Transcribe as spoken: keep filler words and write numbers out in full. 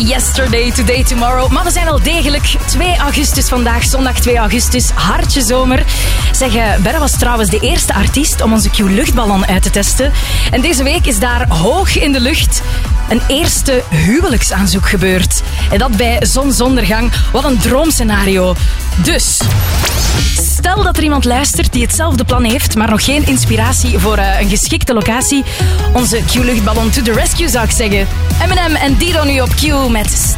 Yesterday, Today, Tomorrow. Maar we zijn al degelijk twee augustus vandaag, zondag twee augustus, hartje zomer. Zeg, Berre was trouwens de eerste artiest om onze Q-luchtballon uit te testen. En deze week is daar hoog in de lucht een eerste huwelijksaanzoek gebeurd. En dat bij zonsondergang. Wat een droomscenario. Dus, stel dat er iemand luistert die hetzelfde plan heeft, maar nog geen inspiratie voor uh, een geschikte locatie. Onze Q-luchtballon to the rescue, zou ik zeggen. Eminem en Dido nu op Q met